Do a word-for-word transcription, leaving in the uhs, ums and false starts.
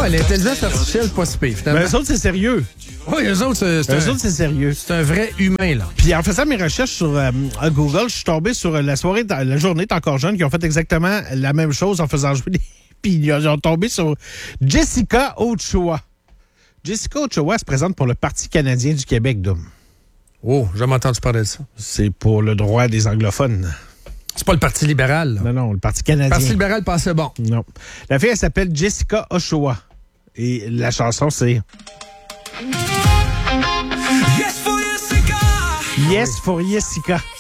Ouais, l'intelligence artificielle, pas si pire, finalement. Mais eux autres, c'est sérieux. Oui, eux autres, c'est, c'est, Eux un, autres, c'est sérieux. c'est un vrai humain, là. Puis en faisant mes recherches sur euh, Google, je suis tombé sur euh, la soirée, la journée T'es encore jeune, qui ont fait exactement la même chose en faisant jouer des... Puis ils ont tombé sur Jessica Ochoa. Jessica Ochoa se présente pour le Parti canadien du Québec, Dom. Oh, j'ai jamais entendu parler de ça. C'est pour le droit des anglophones. C'est pas le Parti libéral, là. Non, non, le Parti canadien. Le Parti libéral passait bon. Non. La fille, elle s'appelle Jessica Ochoa. Et la chanson, c'est... Yes for Jessica. Yes for Jessica.